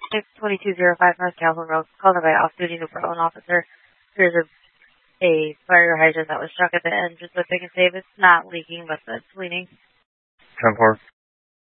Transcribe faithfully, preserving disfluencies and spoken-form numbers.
six twenty-two oh five North Calhoun Road, called by off-duty New Portland officer. There's a, a fire hydrant that was struck at the end. Just so they can say if it's not leaking, but it's leaning. ten four.